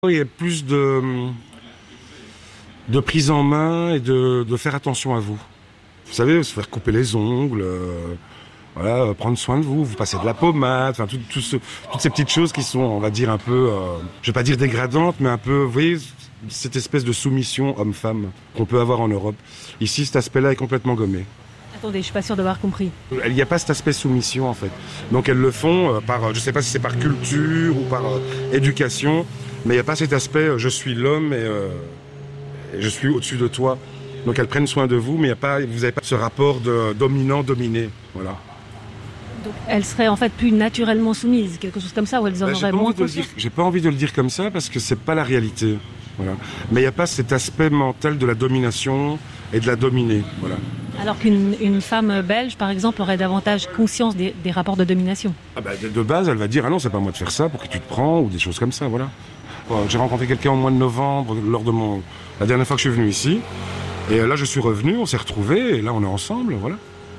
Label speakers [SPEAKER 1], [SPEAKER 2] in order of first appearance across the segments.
[SPEAKER 1] Il y a plus de prise en main et de faire attention à vous. Vous savez, se faire couper les ongles, voilà, prendre soin de vous, vous passez de la pommade, enfin toutes ces petites choses qui sont, on va dire, un peu, je vais pas dire dégradantes, mais un peu, vous voyez, cette espèce de soumission homme-femme qu'on peut avoir en Europe. Ici, cet aspect-là est complètement gommé.
[SPEAKER 2] Attendez, je suis pas sûre d'avoir compris.
[SPEAKER 1] Il n'y a pas cet aspect soumission, en fait. Donc elles le font par, je sais pas si c'est par culture ou par éducation, mais il n'y a pas cet aspect, je suis l'homme et je suis au-dessus de toi. Donc elles prennent soin de vous, mais vous n'avez pas ce rapport de dominant-dominé. Voilà.
[SPEAKER 2] Donc elles seraient en fait plus naturellement soumises, quelque chose comme ça, où elles en auraient moins conscience.
[SPEAKER 1] J'ai pas envie de le dire comme ça parce que c'est pas la réalité. Voilà. Mais il n'y a pas cet aspect mental de la domination et de la dominer. Voilà.
[SPEAKER 2] Alors qu'une femme belge, par exemple, aurait davantage conscience des rapports de domination.
[SPEAKER 1] Ah bah, de base, elle va dire « Ah non, c'est pas à moi de faire ça, pour qui tu te prends » ou des choses comme ça, voilà. J'ai rencontré quelqu'un au mois de novembre, lors de la dernière fois que je suis venu ici. Et là, je suis revenu, on s'est retrouvés, et là, on est ensemble, voilà.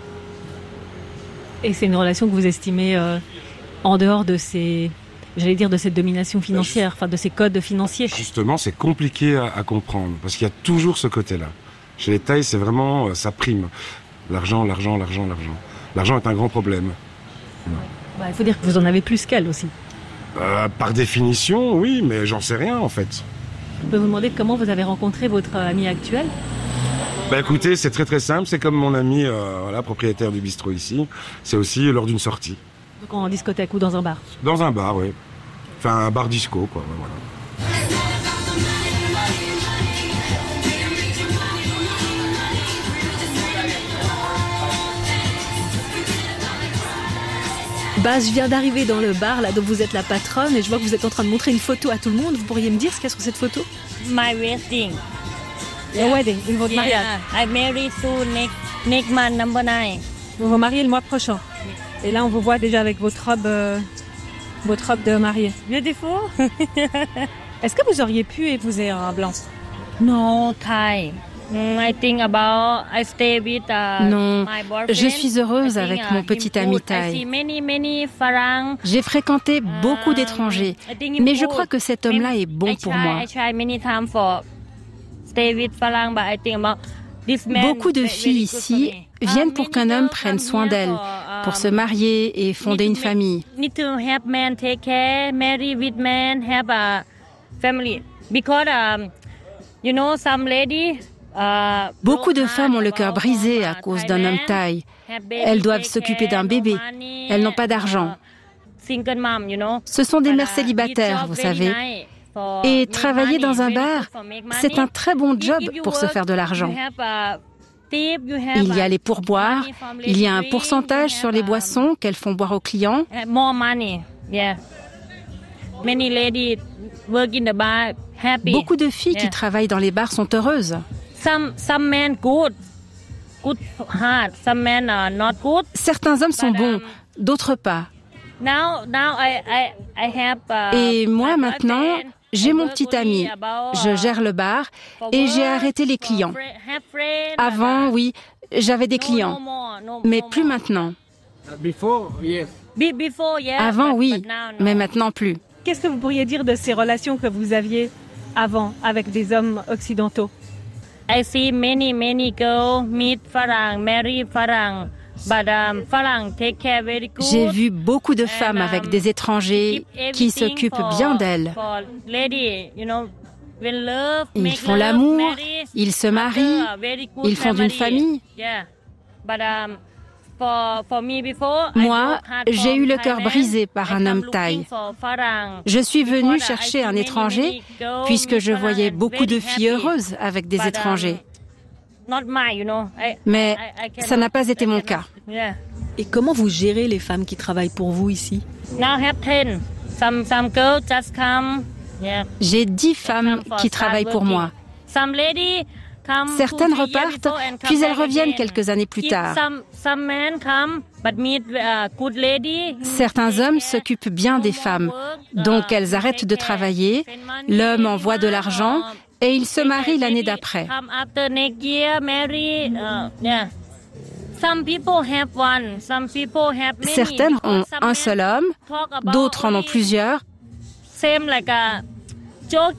[SPEAKER 2] Et c'est une relation que vous estimez en dehors de de cette domination financière, enfin de ces codes financiers.
[SPEAKER 1] Justement, c'est compliqué à comprendre, parce qu'il y a toujours ce côté-là. Chez les Thaïs, c'est vraiment, ça prime. L'argent. L'argent est un grand problème.
[SPEAKER 2] Bah, il faut dire que vous en avez plus qu'elle aussi.
[SPEAKER 1] Par définition, oui, mais j'en sais rien, en fait.
[SPEAKER 2] Je peux vous demander comment vous avez rencontré votre ami actuel ?
[SPEAKER 1] Bah écoutez, c'est très très simple, c'est comme mon ami propriétaire du bistrot ici, c'est aussi lors d'une sortie.
[SPEAKER 2] Donc en discothèque ou dans un bar ?
[SPEAKER 1] Dans un bar, oui. Enfin un bar disco, quoi, voilà.
[SPEAKER 2] Baz, je viens d'arriver dans le bar, là, dont vous êtes la patronne, et je vois que vous êtes en train de montrer une photo à tout le monde. Vous pourriez me dire ce qu'il y a sur cette photo ?
[SPEAKER 3] My wedding.
[SPEAKER 2] Your wedding, votre mariage.
[SPEAKER 3] I married soon next month, number 9.
[SPEAKER 2] Vous vous mariez le mois prochain. Et là, on vous voit déjà avec votre robe de mariée.
[SPEAKER 3] Beautiful.
[SPEAKER 2] Est-ce que vous auriez pu épouser un blanc ?
[SPEAKER 3] No, Thai. I think about I stay with
[SPEAKER 4] Non,
[SPEAKER 3] my boyfriend.
[SPEAKER 4] je suis heureuse avec mon petit ami thaï. J'ai fréquenté beaucoup d'étrangers, mais je crois que cet homme-là est bon pour moi. Beaucoup de filles ici viennent pour qu'un homme prenne soin d'elles, pour se marier et fonder une famille. Beaucoup de femmes ont le cœur brisé à cause d'un homme thaï. Elles doivent s'occuper d'un bébé. Elles n'ont pas d'argent. Ce sont des mères célibataires, vous savez. Et travailler dans un bar, c'est un très bon job pour se faire de l'argent. Il y a les pourboires, il y a un pourcentage sur les boissons qu'elles font boire aux clients. Beaucoup de filles qui travaillent dans les bars sont heureuses. Certains hommes sont bons, d'autres pas. Et moi maintenant, j'ai mon petit ami. Je gère le bar et j'ai arrêté les clients. Avant, oui, j'avais des clients, mais plus maintenant. Avant, oui, mais maintenant plus.
[SPEAKER 2] Qu'est-ce que vous pourriez dire de ces relations que vous aviez avant avec des hommes occidentaux ?
[SPEAKER 3] I see many girls meet Farang, marry Farang, but Farang take care very good.
[SPEAKER 4] J'ai vu beaucoup de femmes avec des étrangers qui s'occupent bien d'elles. Ils font l'amour, ils se marient, ils fondent une famille. Moi, j'ai eu le cœur brisé par un homme thaï. Je suis venue chercher un étranger puisque je voyais beaucoup de filles heureuses avec des étrangers. Mais ça n'a pas été mon cas.
[SPEAKER 2] Et comment vous gérez les femmes qui travaillent pour vous ici ?
[SPEAKER 4] J'ai 10 femmes qui travaillent pour moi. Certaines repartent, puis elles reviennent quelques années plus tard. Certains hommes s'occupent bien des femmes, donc elles arrêtent de travailler, l'homme envoie de l'argent et ils se marient l'année d'après. Certaines ont un seul homme, d'autres en ont plusieurs.